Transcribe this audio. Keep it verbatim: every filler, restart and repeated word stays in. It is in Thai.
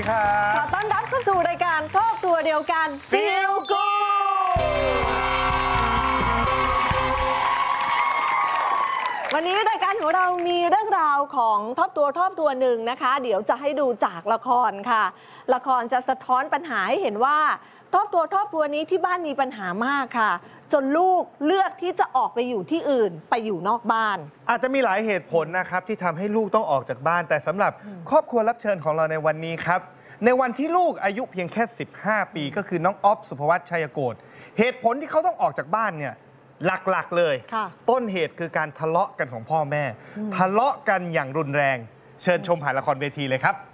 ครับขอต้อนรับเข้าสู่รายการครอบครัวเดียวกัน Feel Good วันนี้รายการของเรามีเรื่องราวของครอบครัวครอบครัวหนึ่งนะคะเดี๋ยวจะให้ดูจากละครค่ะละครจะสะท้อนปัญหาให้เห็นว่าครอบครัวครอบครัวนี้ที่บ้านมีปัญหามากค่ะจนลูกเลือกที่จะออกไปอยู่ที่อื่นไปอยู่นอกบ้านอาจจะมีหลายเหตุผลนะครับที่ทำให้ลูกต้องออกจากบ้านแต่สำหรับครอบครัวรับเชิญของเราในวันนี้ครับในวันที่ลูกอายุเพียงแค่สิบห้าปีก็คือน้องอ๊อฟสุภวัฒน์ชัยโกฏเหตุผลที่เขาต้องออกจากบ้านเนี่ยหลักๆเลยต้นเหตุคือการทะเลาะกันของพ่อแม่ทะเลาะกันอย่างรุนแรงเชิญชมผ่านละครเวทีเลยครับ